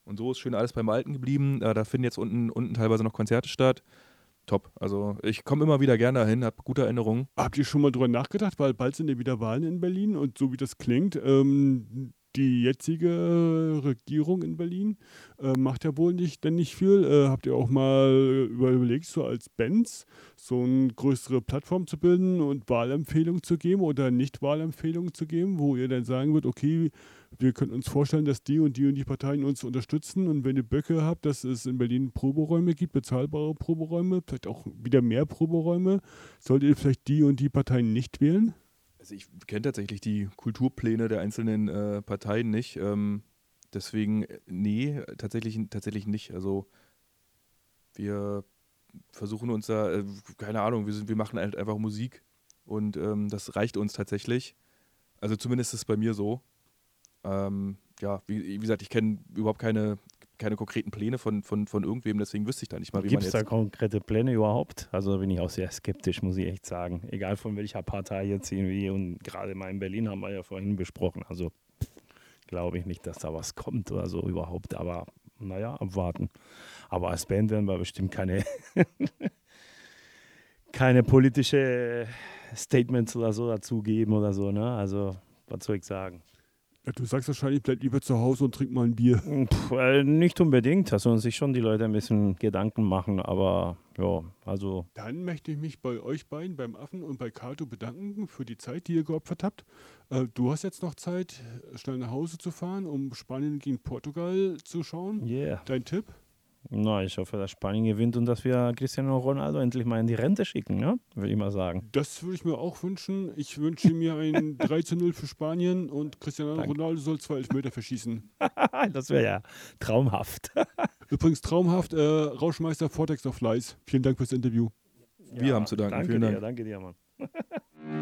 Und so ist schön alles beim Alten geblieben. Da finden jetzt unten teilweise noch Konzerte statt. Top. Also ich komme immer wieder gerne dahin, habe gute Erinnerungen. Habt ihr schon mal drüber nachgedacht, weil bald sind ja wieder Wahlen in Berlin und so wie das klingt, die jetzige Regierung in Berlin macht ja wohl nicht viel. Habt ihr auch mal überlegt, so als Bands so eine größere Plattform zu bilden und Wahlempfehlungen zu geben oder Nicht-Wahlempfehlungen zu geben, wo ihr dann sagen würdet, okay, wir können uns vorstellen, dass die und die Parteien uns unterstützen und wenn ihr Böcke habt, dass es in Berlin Proberäume gibt, bezahlbare Proberäume, vielleicht auch wieder mehr Proberäume, solltet ihr vielleicht die und die Parteien nicht wählen? Also ich kenne tatsächlich die Kulturpläne der einzelnen Parteien nicht. Deswegen, nee, tatsächlich nicht. Also wir versuchen uns da, keine Ahnung, wir machen halt einfach Musik und das reicht uns tatsächlich. Also zumindest ist es bei mir so. Ja, wie gesagt, ich kenne überhaupt keine konkreten Pläne von irgendwem, deswegen wüsste ich da nicht mal, wie Gibt man es da jetzt... konkrete Pläne überhaupt? Also da bin ich auch sehr skeptisch, muss ich echt sagen. Egal von welcher Partei jetzt irgendwie. Und gerade mal in Berlin haben wir ja vorhin besprochen. Also glaube ich nicht, dass da was kommt oder so überhaupt. Aber naja, abwarten. Aber als Band werden wir bestimmt keine politische Statements oder so dazugeben oder so. Ne? Also was soll ich sagen? Ja, du sagst wahrscheinlich, bleib lieber zu Hause und trink mal ein Bier. Nicht unbedingt, da sollen sich schon die Leute ein bisschen Gedanken machen, aber ja, also... Dann möchte ich mich bei euch beiden, beim Affen und bei Kato bedanken für die Zeit, die ihr geopfert habt. Du hast jetzt noch Zeit, schnell nach Hause zu fahren, um Spanien gegen Portugal zu schauen. Yeah. Dein Tipp? Na, ich hoffe, dass Spanien gewinnt und dass wir Cristiano Ronaldo endlich mal in die Rente schicken, ne? Würde ich mal sagen. Das würde ich mir auch wünschen. Ich wünsche mir ein 3:0 für Spanien und Cristiano Ronaldo soll 2 Elfmeter verschießen. Das wäre ja traumhaft. Übrigens traumhaft, Rauschmeister Vortex of Lies. Vielen Dank fürs Interview. Wir haben zu danken. Vielen Dank. Danke dir, Mann.